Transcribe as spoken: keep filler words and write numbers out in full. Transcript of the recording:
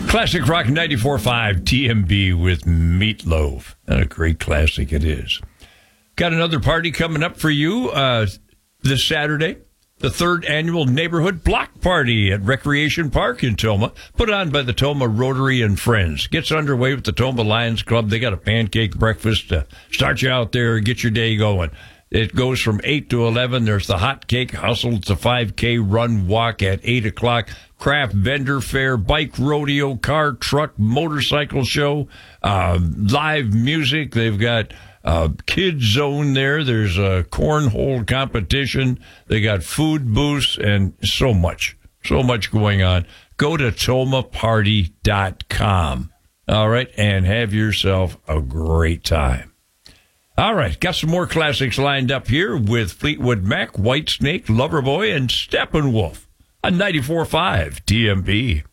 Classic Rock ninety-four point five T M B with Meatloaf. And a great classic it is. Got another party coming up for you uh, this Saturday. The third annual Neighborhood Block Party at Recreation Park in Tomah, put on by the Tomah Rotary and Friends. Gets underway with the Tomah Lions Club. They got a pancake breakfast to start you out there and get your day going. It goes from eight to eleven. There's the hot cake hustle. It's a five K run walk at eight o'clock. Craft vendor fair, bike rodeo, car, truck, motorcycle show, uh, live music. They've got uh, kids zone there. There's a cornhole competition. They got food booths and so much, so much going on. Go to tomah party dot com. All right, and have yourself a great time. All right, got some more classics lined up here with Fleetwood Mac, Whitesnake, Loverboy, and Steppenwolf on ninety-four point five T M B.